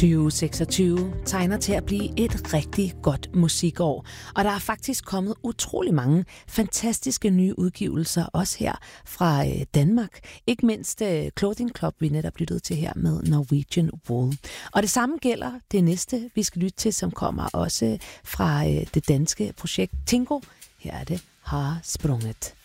2026 tegner til at blive et rigtig godt musikår, og der er faktisk kommet utrolig mange fantastiske nye udgivelser, også her fra Danmark. Ikke mindst Clothing Club, vi netop lyttede til her med Norwegian Wool. Og det samme gælder det næste, vi skal lytte til, som kommer også fra det danske projekt Tingo. Her er det Har Sprunget.